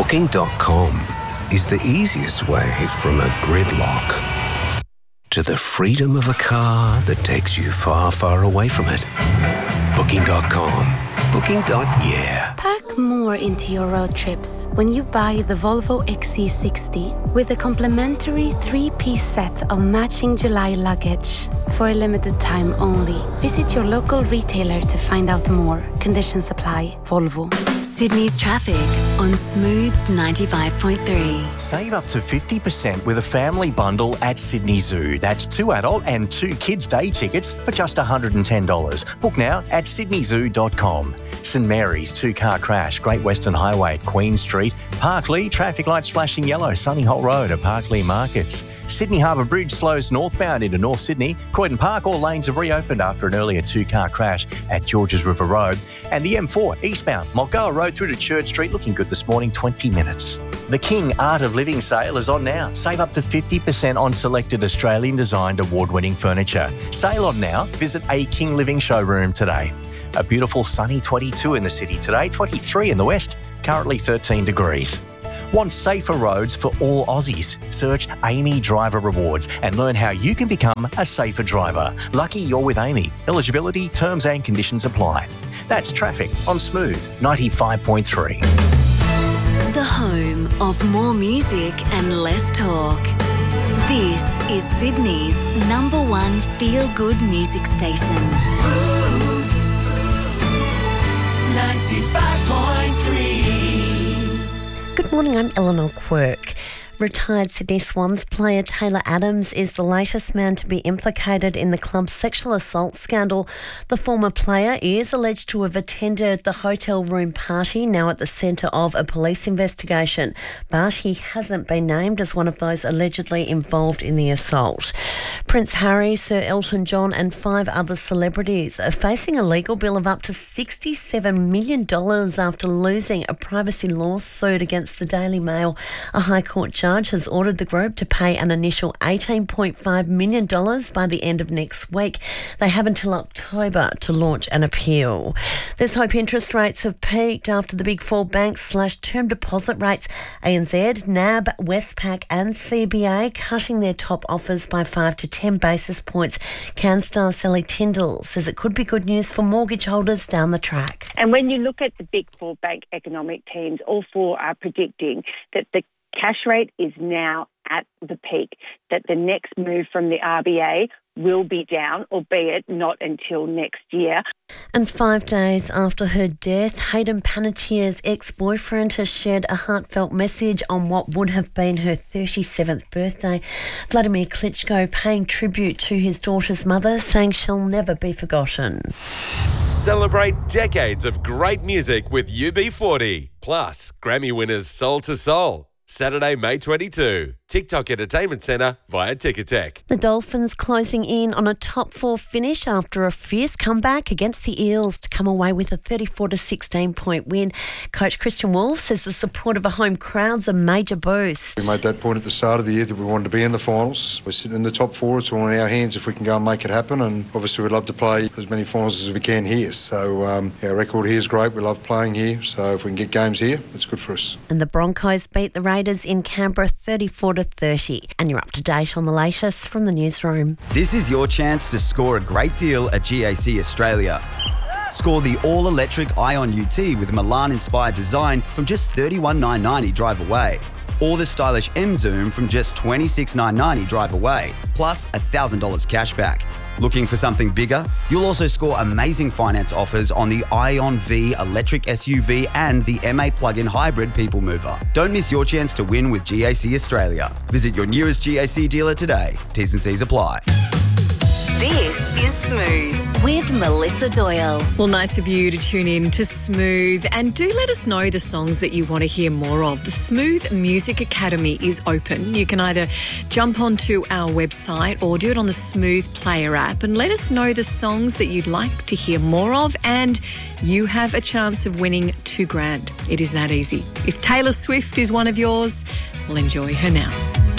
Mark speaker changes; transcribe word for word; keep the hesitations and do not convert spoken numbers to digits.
Speaker 1: Booking dot com is the easiest way from a gridlock to the freedom of a car that takes you far, far away from it. Booking dot com. Booking. Yeah.
Speaker 2: Pack more into your road trips when you buy the Volvo X C sixty with a complimentary three-piece set of matching July luggage. For a limited time only. Visit your local retailer to find out more. Conditions apply. Volvo.
Speaker 3: Sydney's traffic on Smooth ninety-five point three.
Speaker 4: Save up to fifty percent with a family bundle at Sydney Zoo. That's two adult and two kids' day tickets for just one hundred ten dollars. Book now at sydney zoo dot com. St Mary's two-car crash, Great Western Highway at Queen Street. Parkley, traffic lights flashing yellow, Sunny Holt Road at Parkley Markets. Sydney Harbour Bridge slows northbound into North Sydney. Croydon Park, all lanes have reopened after an earlier two-car crash at Georges River Road. And the M four eastbound, Mulgoa Road through to Church Street, looking good this morning, twenty minutes. The King Art of Living sale is on now. Save up to fifty percent on selected Australian-designed award-winning furniture. Sale on now. Visit a King Living showroom today. A beautiful sunny twenty-two in the city today, twenty-three in the west, currently thirteen degrees. Want safer roads for all Aussies? Search Amy Driver Rewards and learn how you can become a safer driver. Lucky you're with Amy. Eligibility, terms and conditions apply. That's traffic on Smooth ninety-five point three.
Speaker 3: The home of more music and less talk. This is Sydney's number one feel-good music station.
Speaker 5: Smooth ninety-five point three.
Speaker 6: Good morning, I'm Eleanor Quirk. Retired Sydney Swans player Taylor Adams is the latest man to be implicated in the club's sexual assault scandal. The former player is alleged to have attended the hotel room party, now at the centre of a police investigation, but he hasn't been named as one of those allegedly involved in the assault. Prince Harry, Sir Elton John and five other celebrities are facing a legal bill of up to sixty-seven million dollars after losing a privacy lawsuit against the Daily Mail. A High Court judge has ordered the group to pay an initial eighteen point five million dollars by the end of next week. They have until October to launch an appeal. There's hope interest rates have peaked after the big four banks slashed term deposit rates. A N Z, N A B, Westpac and C B A cutting their top offers by five to ten basis points. CanStar Sally Tyndall says it could be good news for mortgage holders down the track.
Speaker 7: And when you look at the big four bank economic teams, all four are predicting that the cash rate is now at the peak, that the next move from the R B A will be down, albeit not until next year.
Speaker 6: And five days after her death, Hayden Panettiere's ex-boyfriend has shared a heartfelt message on what would have been her thirty-seventh birthday. Vladimir Klitschko paying tribute to his daughter's mother, saying she'll never be forgotten.
Speaker 8: Celebrate decades of great music with U B forty. Plus, Grammy winners Soul to Soul. Saturday, May twenty-second. TikTok Entertainment Centre via Ticketek.
Speaker 6: The Dolphins closing in on a top four finish after a fierce comeback against the Eels to come away with a thirty-four to sixteen point win. Coach Christian Wolf says the support of a home crowd's a major boost.
Speaker 9: We made that point at the start of the year that we wanted to be in the finals. We're sitting in the top four. It's all in our hands if we can go and make it happen, and obviously we'd love to play as many finals as we can here. So um, our record here is great. We love playing here, so if we can get games here, it's good for us.
Speaker 6: And the Broncos beat the Raiders in Canberra thirty-four to thirty. And you're up to date on the latest from the newsroom.
Speaker 10: This is your chance to score a great deal at G A C Australia. Score the all-electric Ion U T with Milan-inspired design from just thirty-one thousand nine hundred ninety drive away. Or the stylish M-Zoom from just twenty-six thousand nine hundred ninety drive away, plus one thousand dollars cash back. Looking for something bigger? You'll also score amazing finance offers on the Ion V electric S U V and the M eight plug-in hybrid people mover. Don't miss your chance to win with G A C Australia. Visit your nearest G A C dealer today. T's and C's apply.
Speaker 3: This is Smooth with Melissa Doyle.
Speaker 11: Well, nice of you to tune in to Smooth, and do let us know the songs that you want to hear more of. The Smooth Music Academy is open. You can either jump onto our website or do it on the Smooth Player app and let us know the songs that you'd like to hear more of, and you have a chance of winning two grand. It is that easy. If Taylor Swift is one of yours, well, enjoy her now.